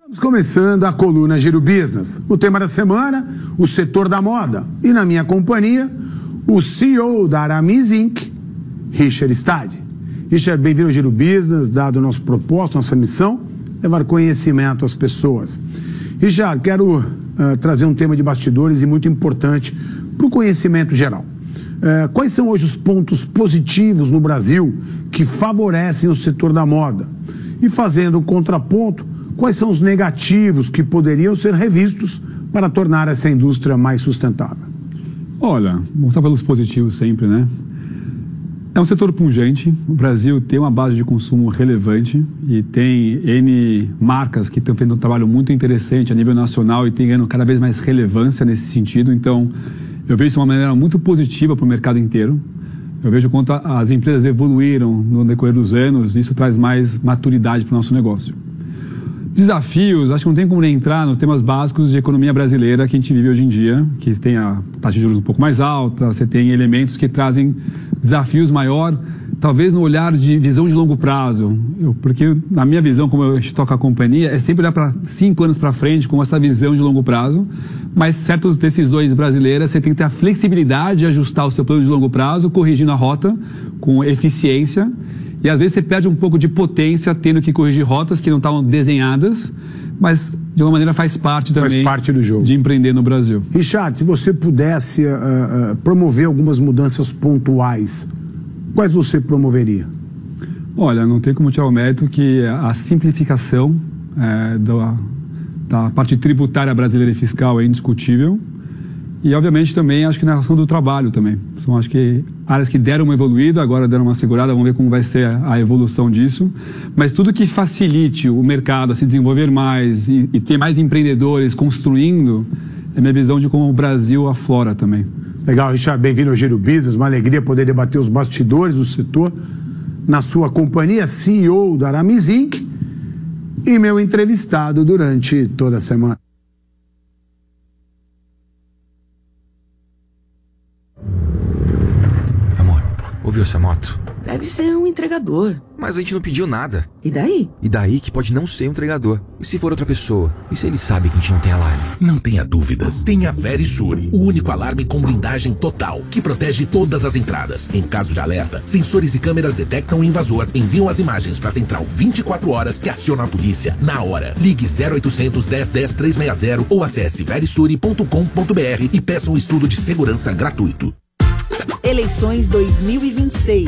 Estamos começando a coluna Giro Business. O tema da semana, o setor da moda. E na minha companhia, o CEO da Aramis Inc., Richard Stade. Richard, bem-vindo ao Giro Business, dado o nosso propósito, nossa missão, levar conhecimento às pessoas. Richard, quero trazer um tema de bastidores e muito importante para o conhecimento geral. Quais são hoje os pontos positivos no Brasil que favorecem o setor da moda? E fazendo um contraponto, quais são os negativos que poderiam ser revistos para tornar essa indústria mais sustentável? Olha, vamos começar pelos positivos sempre, né? É um setor pungente, o Brasil tem uma base de consumo relevante e tem N marcas que estão fazendo um trabalho muito interessante a nível nacional e tem ganhando cada vez mais relevância nesse sentido. Então, eu vejo isso de uma maneira muito positiva para o mercado inteiro. Eu vejo quanto as empresas evoluíram no decorrer dos anos, isso traz mais maturidade para o nosso negócio. Desafios, acho que não tem como nem entrar nos temas básicos de economia brasileira que a gente vive hoje em dia, que tem a taxa de juros um pouco mais alta, você tem elementos que trazem desafios maior, talvez no olhar de visão de longo prazo. Porque na minha visão, como a gente toca a companhia, é sempre olhar para 5 anos para frente com essa visão de longo prazo, mas certas decisões brasileiras você tem que ter a flexibilidade de ajustar o seu plano de longo prazo, corrigindo a rota com eficiência. E às vezes você perde um pouco de potência tendo que corrigir rotas que não estavam desenhadas, mas de alguma maneira faz parte também do jogo de empreender no Brasil. Richard, se você pudesse promover algumas mudanças pontuais, quais você promoveria? Olha, não tem como tirar o mérito que a simplificação da parte tributária brasileira e fiscal é indiscutível. E, obviamente, também acho que na relação do trabalho também. São, acho que, áreas que deram uma evoluída, agora deram uma segurada, vamos ver como vai ser a evolução disso. Mas tudo que facilite o mercado a se desenvolver mais e ter mais empreendedores construindo, é minha visão de como o Brasil aflora também. Legal, Richard, bem-vindo ao Giro Business. Uma alegria poder debater os bastidores do setor na sua companhia, CEO da Aramis Inc. e meu entrevistado durante toda a semana. Ouviu essa moto? Deve ser um entregador. Mas a gente não pediu nada. E daí? E daí que pode não ser um entregador. E se for outra pessoa? E se ele sabe que a gente não tem alarme? Não tenha dúvidas. Tem a Verisure, o único alarme com blindagem total, que protege todas as entradas. Em caso de alerta, sensores e câmeras detectam o invasor, enviam as imagens para a central 24 horas que aciona a polícia na hora. Ligue 0800 10 10 360 ou acesse verisure.com.br e peça um estudo de segurança gratuito. Eleições 2026.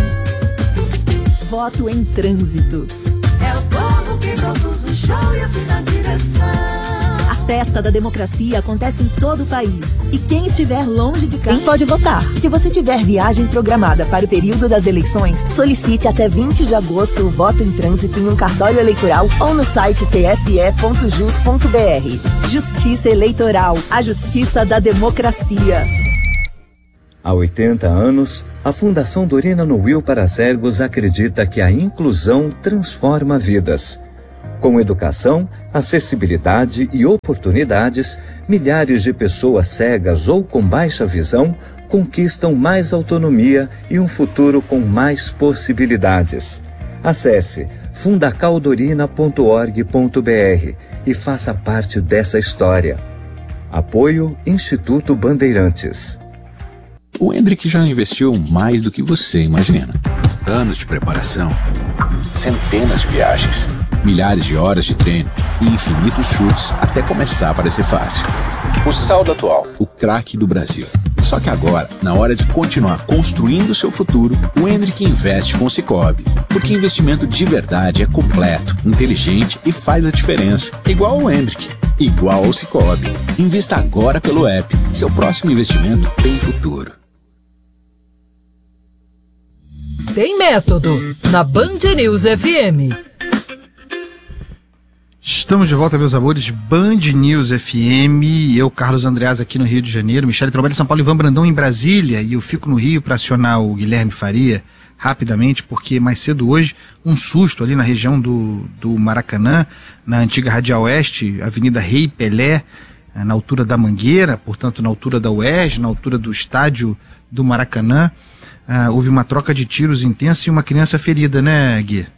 Voto em trânsito. É o povo que produz o show e assim na direção. A festa da democracia acontece em todo o país. E quem estiver longe de casa pode votar. Se você tiver viagem programada para o período das eleições, solicite até 20 de agosto o voto em trânsito em um cartório eleitoral ou no site tse.jus.br. Justiça Eleitoral, a justiça da democracia. Há 80 anos, a Fundação Dorina Nuil para Cegos acredita que a inclusão transforma vidas. Com educação, acessibilidade e oportunidades, milhares de pessoas cegas ou com baixa visão conquistam mais autonomia e um futuro com mais possibilidades. Acesse fundacaldorina.org.br e faça parte dessa história. Apoio Instituto Bandeirantes. O Hendrick já investiu mais do que você imagina. Anos de preparação, centenas de viagens, milhares de horas de treino e infinitos chutes até começar a parecer fácil. O saldo atual, o craque do Brasil. Só que agora, na hora de continuar construindo o seu futuro, o Hendrick investe com o Sicoob. Porque investimento de verdade é completo, inteligente e faz a diferença. Igual ao Hendrick, igual ao Sicoob. Invista agora pelo app. Seu próximo investimento tem futuro. Tem método na Band News FM. Estamos de volta, meus amores, Band News FM. Eu, Carlos Andreas, aqui no Rio de Janeiro. Michele trabalha em São Paulo, Ivan Brandão em Brasília. E eu fico no Rio para acionar o Guilherme Faria rapidamente, porque mais cedo hoje, um susto ali na região do Maracanã, na antiga Radial Oeste, Avenida Rei Pelé, na altura da Mangueira, portanto na altura da UERJ, na altura do estádio do Maracanã. Houve uma troca de tiros intensa e uma criança ferida, né, Gui?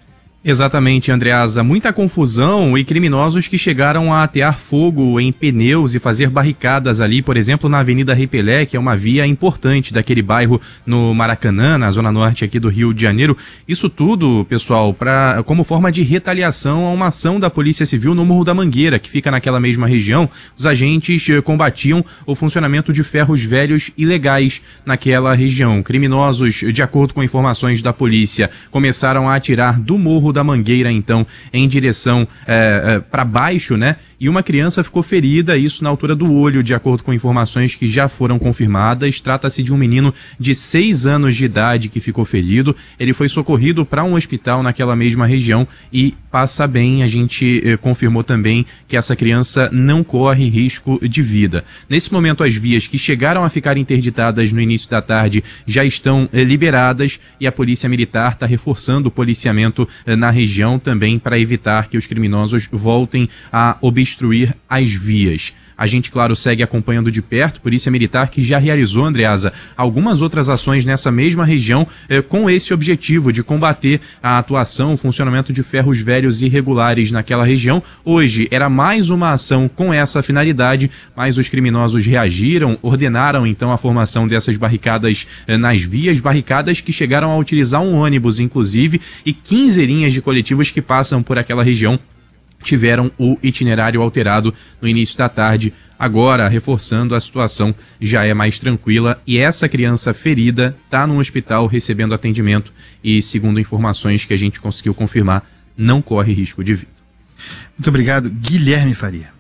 Exatamente, Andreasa. Muita confusão e criminosos que chegaram a atear fogo em pneus e fazer barricadas ali, por exemplo, na Avenida Ripelé, que é uma via importante daquele bairro no Maracanã, na zona norte aqui do Rio de Janeiro. Isso tudo, pessoal, como forma de retaliação a uma ação da Polícia Civil no Morro da Mangueira, que fica naquela mesma região. Os agentes combatiam o funcionamento de ferros velhos ilegais naquela região. Criminosos, de acordo com informações da polícia, começaram a atirar do Morro da Mangueira, então, em direção para baixo, né? E uma criança ficou ferida, isso na altura do olho, de acordo com informações que já foram confirmadas. Trata-se de um menino de 6 anos de idade que ficou ferido. Ele foi socorrido para um hospital naquela mesma região e passa bem. A gente confirmou também que essa criança não corre risco de vida. Nesse momento, as vias que chegaram a ficar interditadas no início da tarde já estão liberadas e a Polícia Militar está reforçando o policiamento na região também para evitar que os criminosos voltem a obstruir as vias. A gente, claro, segue acompanhando de perto, Polícia Militar que já realizou, Andreasa, algumas outras ações nessa mesma região com esse objetivo de combater a atuação, o funcionamento de ferros velhos irregulares naquela região. Hoje era mais uma ação com essa finalidade, mas os criminosos reagiram, ordenaram então a formação dessas barricadas nas vias, barricadas que chegaram a utilizar um ônibus, inclusive, e 15 linhas de coletivos que passam por aquela região tiveram o itinerário alterado no início da tarde. Agora, reforçando, a situação já é mais tranquila e essa criança ferida está no hospital recebendo atendimento e, segundo informações que a gente conseguiu confirmar, não corre risco de vida. Muito obrigado, Guilherme Faria.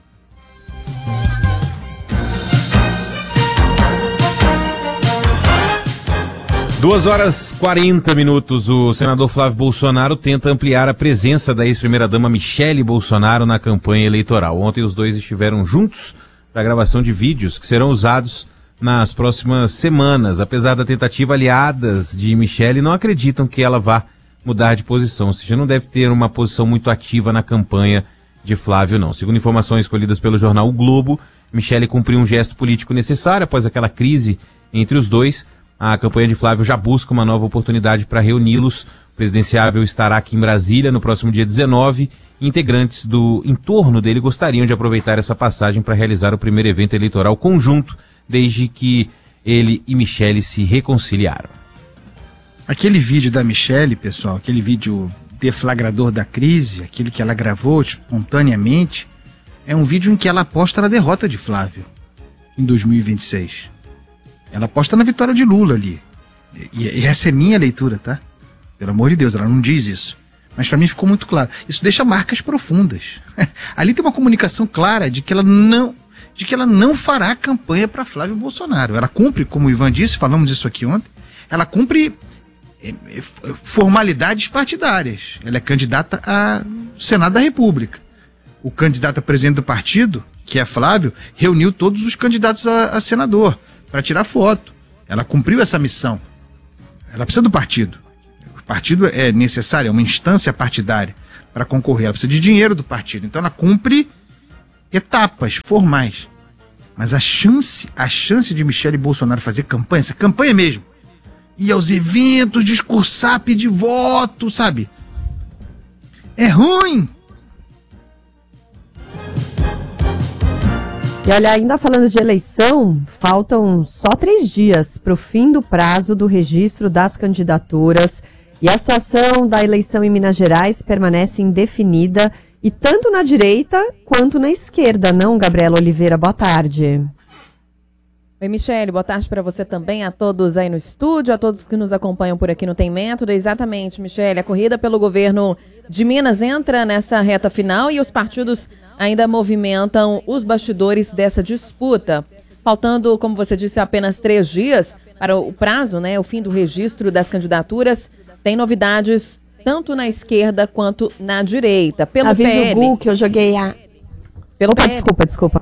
2h40. O senador Flávio Bolsonaro tenta ampliar a presença da ex-primeira-dama Michele Bolsonaro na campanha eleitoral. Ontem os dois estiveram juntos para a gravação de vídeos que serão usados nas próximas semanas. Apesar da tentativa, aliadas de Michele não acreditam que ela vá mudar de posição, ou seja, não deve ter uma posição muito ativa na campanha de Flávio, não. Segundo informações colhidas pelo jornal O Globo, Michele cumpriu um gesto político necessário após aquela crise entre os dois. A campanha de Flávio já busca uma nova oportunidade para reuni-los. O presidenciável estará aqui em Brasília no próximo dia 19. Integrantes do entorno dele gostariam de aproveitar essa passagem para realizar o primeiro evento eleitoral conjunto, desde que ele e Michele se reconciliaram. Aquele vídeo da Michele, pessoal, aquele vídeo deflagrador da crise, aquele que ela gravou espontaneamente, é um vídeo em que ela aposta na derrota de Flávio em 2026. Ela aposta na vitória de Lula ali. E essa é minha leitura, tá? Pelo amor de Deus, ela não diz isso. Mas pra mim ficou muito claro. Isso deixa marcas profundas. Ali tem uma comunicação clara de que ela não fará campanha para Flávio Bolsonaro. Ela cumpre, como o Ivan disse, falamos disso aqui ontem, ela cumpre formalidades partidárias. Ela é candidata ao Senado da República. O candidato a presidente do partido, que é Flávio, reuniu todos os candidatos a senador para tirar foto. Ela cumpriu essa missão. Ela precisa do partido. O partido é necessário, é uma instância partidária para concorrer. Ela precisa de dinheiro do partido. Então ela cumpre etapas formais. Mas a chance de Michele Bolsonaro fazer campanha, essa campanha mesmo, ir aos eventos, discursar, pedir voto, sabe? É ruim. E olha, ainda falando de eleição, faltam só 3 dias para o fim do prazo do registro das candidaturas. E a situação da eleição em Minas Gerais permanece indefinida, e tanto na direita quanto na esquerda, não, Gabriela Oliveira? Boa tarde. Oi, Michele, boa tarde para você também, a todos aí no estúdio, a todos que nos acompanham por aqui no Tem Método. Exatamente, Michele, a corrida pelo governo de Minas entra nessa reta final e os partidos ainda movimentam os bastidores dessa disputa. Faltando, como você disse, apenas 3 dias para o prazo, né, o fim do registro das candidaturas, tem novidades tanto na esquerda quanto na direita. Pelo Avisa PL, o Gu que eu joguei a... Opa, desculpa.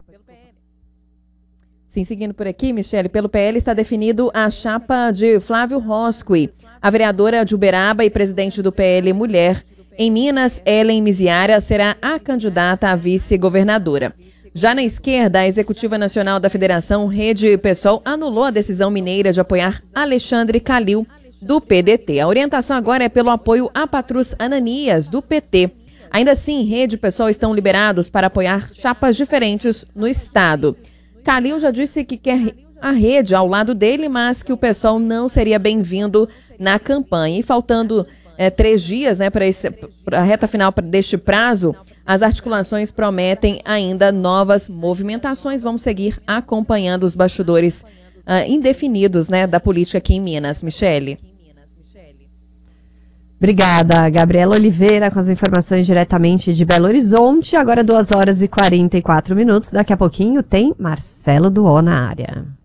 Sim, seguindo por aqui, Michele, pelo PL está definido a chapa de Flávio Rosqui, a vereadora de Uberaba e presidente do PL Mulher. Em Minas, Ellen Miziara será a candidata a vice-governadora. Já na esquerda, a Executiva Nacional da Federação Rede PSOL anulou a decisão mineira de apoiar Alexandre Calil do PDT. A orientação agora é pelo apoio a Patrus Ananias, do PT. Ainda assim, Rede e PSOL estão liberados para apoiar chapas diferentes no estado. Calil já disse que quer a Rede ao lado dele, mas que o PSOL não seria bem-vindo na campanha. E faltando 3 dias, né, para a reta final deste prazo, as articulações prometem ainda novas movimentações. Vamos seguir acompanhando os bastidores indefinidos, né, da política aqui em Minas. Michele. Obrigada, Gabriela Oliveira, com as informações diretamente de Belo Horizonte. Agora 2h44. Daqui a pouquinho tem Marcelo Duó na área.